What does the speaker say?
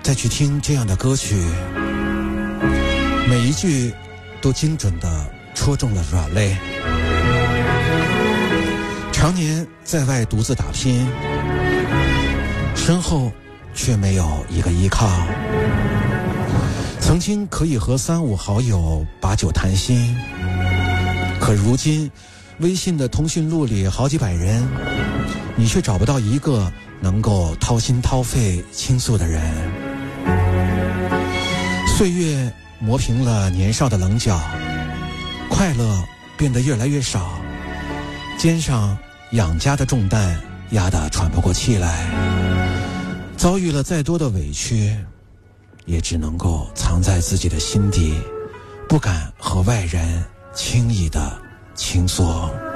再去听这样的歌曲，每一句都精准地戳中了软肋。常年在外独自打拼，身后却没有一个依靠。曾经可以和3、5好友把酒谈心，可如今微信的通讯录里好几百人，你却找不到一个能够掏心掏肺倾诉的人。岁月磨平了年少的棱角，快乐变得越来越少，肩上养家的重担压得喘不过气来，遭遇了再多的委屈，也只能够藏在自己的心底，不敢和外人轻易的倾诉。